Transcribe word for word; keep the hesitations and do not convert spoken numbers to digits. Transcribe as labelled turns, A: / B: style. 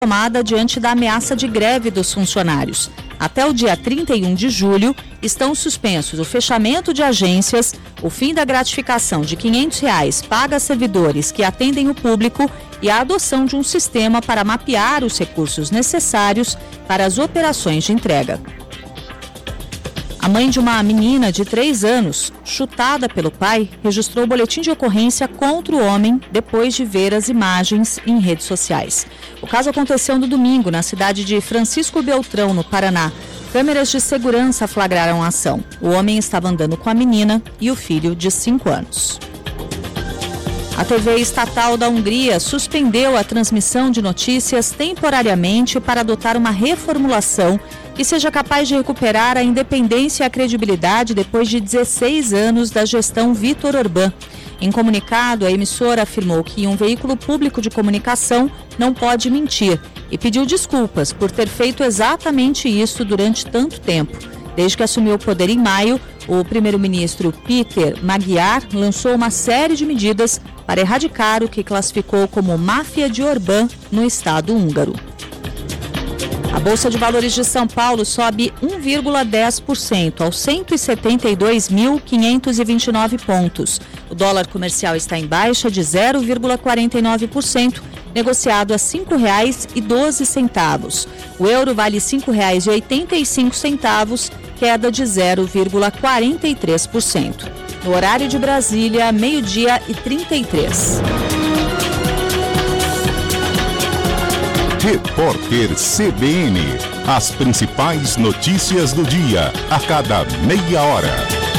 A: tomada diante da ameaça de greve dos funcionários. Até o dia trinta e um de julho, estão suspensos o fechamento de agências, o fim da gratificação de quinhentos reais paga a servidores que atendem o público e a adoção de um sistema para mapear os recursos necessários para as operações de entrega. A mãe de uma menina de três anos, chutada pelo pai, registrou o boletim de ocorrência contra o homem depois de ver as imagens em redes sociais. O caso aconteceu no domingo, na cidade de Francisco Beltrão, no Paraná. Câmeras de segurança flagraram a ação. O homem estava andando com a menina e o filho de cinco anos. A T V estatal da Hungria suspendeu a transmissão de notícias temporariamente para adotar uma reformulação que seja capaz de recuperar a independência e a credibilidade depois de dezesseis anos da gestão Viktor Orbán. Em comunicado, a emissora afirmou que um veículo público de comunicação não pode mentir e pediu desculpas por ter feito exatamente isso durante tanto tempo. Desde que assumiu o poder em maio, o primeiro-ministro Peter Magyar lançou uma série de medidas para erradicar o que classificou como máfia de Orbán no estado húngaro. A Bolsa de Valores de São Paulo sobe um vírgula dez por cento aos cento e setenta e dois mil quinhentos e vinte e nove pontos. O dólar comercial está em baixa de zero vírgula quarenta e nove por cento, negociado a cinco reais e doze centavos. O euro vale cinco reais e oitenta e cinco centavos, queda de zero vírgula quarenta e três por cento. No horário de Brasília, meio-dia e trinta e três.
B: Repórter C B N. As principais notícias do dia, a cada meia hora.